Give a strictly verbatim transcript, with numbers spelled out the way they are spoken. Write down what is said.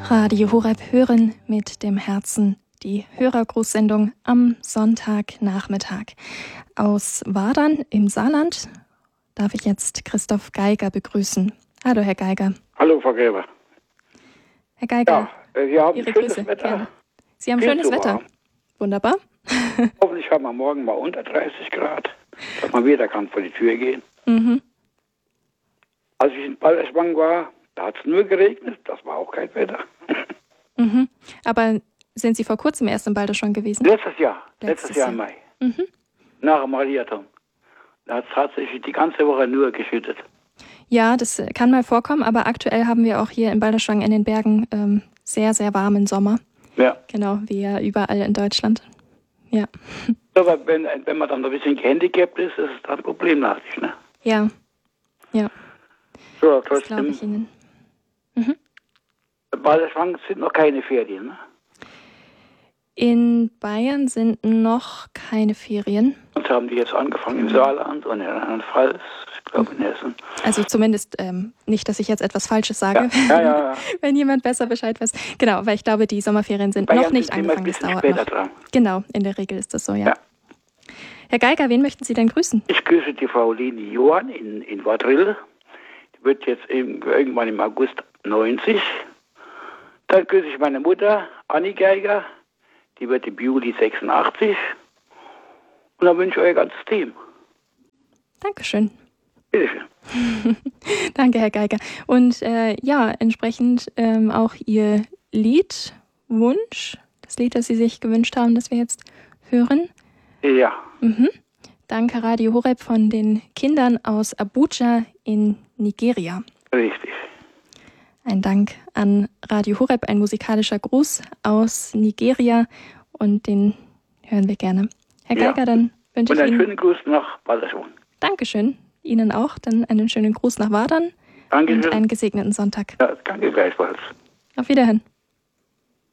Radio Horeb hören mit dem Herzen, die Hörergrußsendung am Sonntagnachmittag. Aus Wadern im Saarland darf ich jetzt Christoph Geiger begrüßen. Hallo, Herr Geiger. Hallo, Frau Gräber. Herr Geiger, ja, Sie haben Ihre schönes Grüße. Wetter. Gerne. Sie haben Viel schönes zu Wetter. warm. Wunderbar. Hoffentlich haben wir morgen mal unter dreißig Grad, dass man wieder kann vor die Tür gehen. Mhm. Als ich in Balderschwang war, da hat es nur geregnet, das war auch kein Wetter. Mhm. Aber sind Sie vor kurzem erst in Balderschwang gewesen? Letztes Jahr, letztes, Letztes Jahr im Jahr. Mai, Mhm. nach dem Mariathon. Da hat es tatsächlich die ganze Woche nur geschüttet. Ja, das kann mal vorkommen, aber aktuell haben wir auch hier in Balderschwang in den Bergen ähm, sehr, sehr warmen Sommer. Ja. Genau, wie ja überall in Deutschland. Ja. Aber wenn, wenn man dann ein bisschen gehandicapt ist, ist es dann problematisch, ne? Ja. Ja. So, Das glaube trotzdem, ich Ihnen. Mhm. Balderschwang sind noch keine Ferien, ne? In Bayern sind noch keine Ferien. Und haben die jetzt angefangen im Saarland und in Rheinland-Pfalz, ich glaube in Hessen. Also zumindest ähm, nicht, dass ich jetzt etwas Falsches sage, Ja, ja, ja, ja. wenn jemand besser Bescheid weiß. Genau, weil ich glaube, die Sommerferien sind Bayern noch nicht sind immer ein angefangen. Es bisschen dauert später noch. dran. Genau, in der Regel ist das so, ja. Ja. Herr Geiger, wen möchten Sie denn grüßen? Ich grüße die Frau Leni Johann in, in Wadrille. Die wird jetzt im, irgendwann im August neunzig. Dann grüße ich meine Mutter, Anni Geiger. Die wird im Juli sechsundachtzig. Und dann wünsche ich euer ganzes Team. Dankeschön. Bitteschön. Danke, Herr Geiger. Und äh, ja, entsprechend ähm, auch Ihr Liedwunsch, das Lied, das Sie sich gewünscht haben, das wir jetzt hören. Ja. Mhm. Danke, Radio Horeb von den Kindern aus Abuja in Nigeria. Richtig. Ein Dank an Radio Horeb, ein musikalischer Gruß aus Nigeria und den hören wir gerne. Herr Ja. Geiger, dann wünsche Und ich einen Ihnen... schönen Gruß nach Balderschwang. Dankeschön. Ihnen auch. Dann einen schönen Gruß nach Wadern Dankeschön. und einen gesegneten Sonntag. Ja, danke gleichfalls. Auf Wiederhören.